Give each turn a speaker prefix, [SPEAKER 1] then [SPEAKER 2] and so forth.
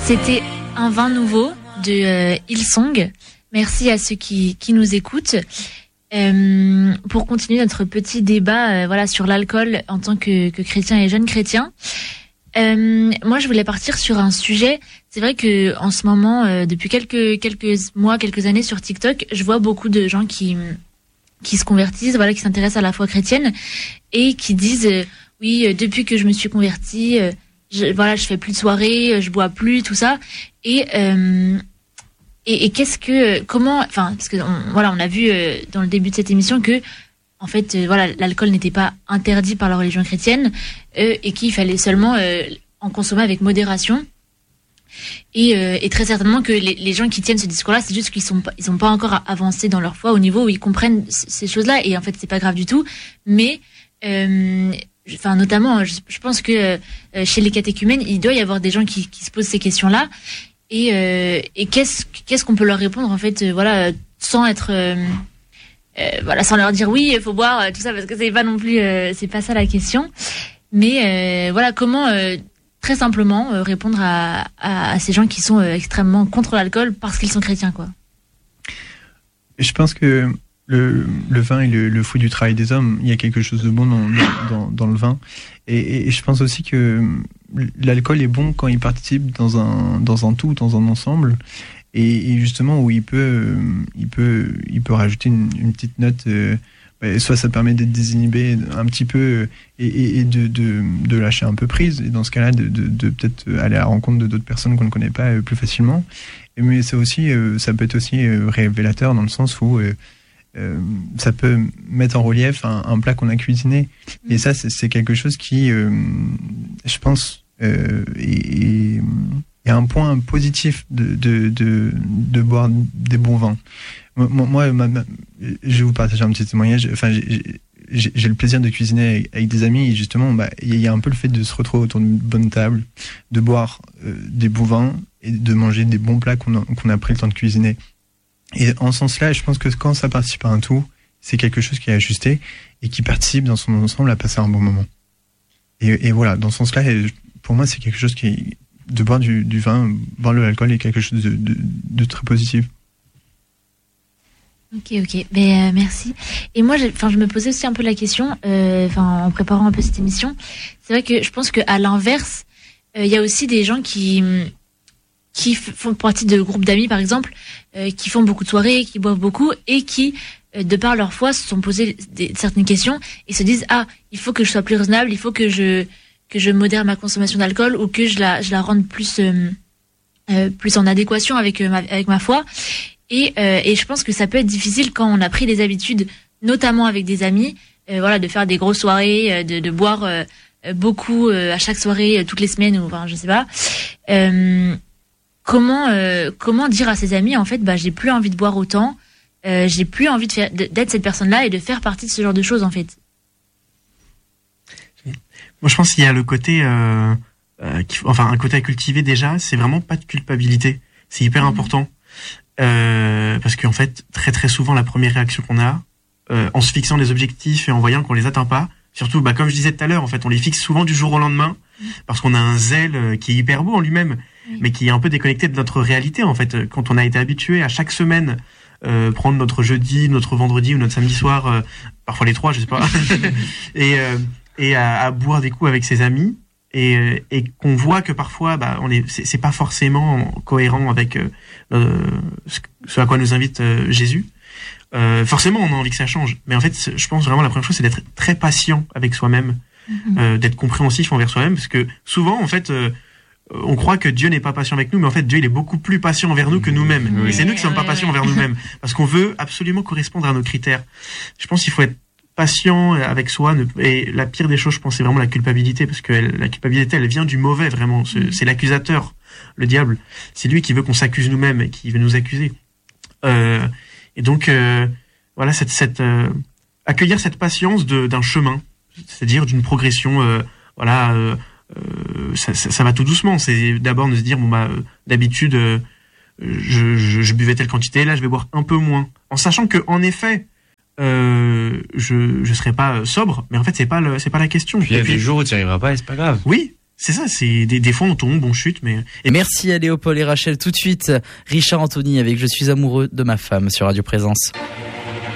[SPEAKER 1] C'était un vin nouveau de Hillsong. Merci à ceux qui nous écoutent. Pour continuer notre petit débat sur l'alcool en tant que chrétien et jeune chrétien, moi je voulais partir sur un sujet. C'est vrai que en ce moment, depuis quelques mois, quelques années sur TikTok, je vois beaucoup de gens qui se convertissent, qui s'intéressent à la foi chrétienne et qui disent oui, depuis que je me suis converti, je fais plus de soirées, je bois plus, tout ça. Et parce que on a vu dans le début de cette émission que en fait l'alcool n'était pas interdit par la religion chrétienne et qu'il fallait seulement en consommer avec modération. Et très certainement que les gens qui tiennent ce discours-là, c'est juste qu'ils ont pas encore avancé dans leur foi au niveau où ils comprennent ces choses-là, et en fait c'est pas grave du tout. Mais notamment, je pense que chez les catéchumènes, il doit y avoir des gens qui se posent ces questions-là. Et qu'est-ce qu'on peut leur répondre en fait, sans être sans leur dire oui, il faut boire tout ça, parce que c'est pas non plus c'est pas ça la question. Mais comment très simplement répondre à ces gens qui sont extrêmement contre l'alcool parce qu'ils sont chrétiens, quoi.
[SPEAKER 2] Je pense que le vin est le fruit du travail des hommes. Il y a quelque chose de bon dans le vin. Et je pense aussi que l'alcool est bon quand il participe dans un tout, dans un ensemble. Et justement, où il peut rajouter une petite note. Soit ça permet d'être désinhibé un petit peu et de lâcher un peu prise. Et dans ce cas-là, de peut-être aller à la rencontre d'autres personnes qu'on ne connaît pas plus facilement. Mais ça peut être aussi révélateur dans le sens où ça peut mettre en relief un plat qu'on a cuisiné. Et ça, c'est quelque chose qui, je pense, est un point positif de boire des bons vins. Moi, je vais vous partager un petit témoignage. Enfin, j'ai le plaisir de cuisiner avec des amis, et justement, il y a un peu le fait de se retrouver autour d'une bonne table, de boire des bons vins et de manger des bons plats qu'on a pris le temps de cuisiner. Et en ce sens-là, je pense que quand ça participe à un tout, c'est quelque chose qui est ajusté et qui participe dans son ensemble à passer un bon moment. Et voilà, dans ce sens-là, pour moi, c'est quelque chose de boire du vin, boire de l'alcool est quelque chose de très positif.
[SPEAKER 1] Ok. Merci. Et moi, je me posais aussi un peu la question, en préparant un peu cette émission. C'est vrai que je pense qu'à l'inverse, il y a aussi des gens qui font partie de groupes d'amis, par exemple, qui font beaucoup de soirées, qui boivent beaucoup, et qui, de par leur foi, se sont posés certaines questions et se disent il faut que je sois plus raisonnable, il faut que je modère ma consommation d'alcool, ou que je la rende plus en adéquation avec ma foi. Et je pense que ça peut être difficile quand on a pris des habitudes, notamment avec des amis, de faire des grosses soirées, de boire beaucoup à chaque soirée, toutes les semaines, ou je sais pas. Comment dire à ses amis, en fait, j'ai plus envie de boire autant, j'ai plus envie d'être cette personne-là et de faire partie de ce genre de choses, en fait.
[SPEAKER 3] Moi, je pense qu'il y a le côté, un côté à cultiver déjà, c'est vraiment pas de culpabilité. C'est hyper important. Parce qu'en fait, très très souvent, la première réaction qu'on a, en se fixant des objectifs et en voyant qu'on les atteint pas, surtout, comme je disais tout à l'heure, en fait, on les fixe souvent du jour au lendemain, parce qu'on a un zèle qui est hyper beau en lui-même, mais qui est un peu déconnecté de notre réalité, en fait. Quand on a été habitué à chaque semaine prendre notre jeudi, notre vendredi ou notre samedi soir, parfois les trois, je sais pas, et à boire des coups avec ses amis, et qu'on voit que parfois c'est pas forcément cohérent avec ce à quoi nous invite Jésus. Forcément on a envie que ça change, mais en fait je pense vraiment la première chose c'est d'être très patient avec soi-même, d'être compréhensif envers soi-même, parce que souvent en fait on croit que Dieu n'est pas patient avec nous, mais en fait Dieu il est beaucoup plus patient envers nous que nous-mêmes, et c'est nous qui sommes pas patients envers nous-mêmes, parce qu'on veut absolument correspondre à nos critères. Je pense qu'il faut être patient avec soi, et la pire des choses, je pense, c'est vraiment la culpabilité, parce que la culpabilité, elle vient du mauvais, vraiment. C'est l'accusateur, le diable. C'est lui qui veut qu'on s'accuse nous-mêmes et qui veut nous accuser. Et donc, accueillir cette patience d'un chemin, c'est-à-dire d'une progression. Ça va tout doucement. C'est d'abord de se dire d'habitude, je buvais telle quantité, là, je vais boire un peu moins, en sachant que, en effet, je serai pas sobre, mais en fait c'est pas la question.
[SPEAKER 4] Puis il y a des jours où tu n'y arriveras pas et c'est pas grave.
[SPEAKER 3] Oui, C'est ça, c'est des fois on tombe, on chute, mais...
[SPEAKER 4] Et merci à Léopold et Rachel. Tout de suite, Richard Anthony avec Je suis amoureux de ma femme sur Radio Présence.